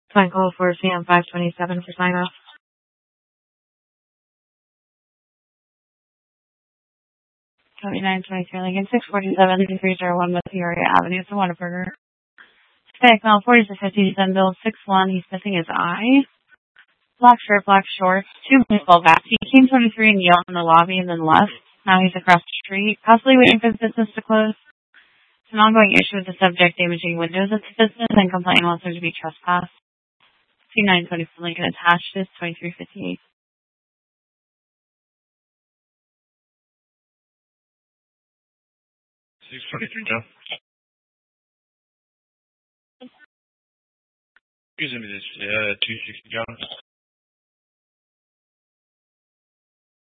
Fine call for CM 527 for sign off. 2923 Lincoln 647 301 West Peoria Avenue, it's a Whataburger. Hispanic male 4650 bill 61. He's missing his eye. Black shirt, black shorts, 2 baseball bats. He came 23 and yelled in the lobby and then left. Now he's across the street, possibly waiting for his business to close. It's an ongoing issue with the subject damaging windows at the business and complaining wants there to be trespass. C924 Lincoln attached is 2358. Excuse me, this 260 John.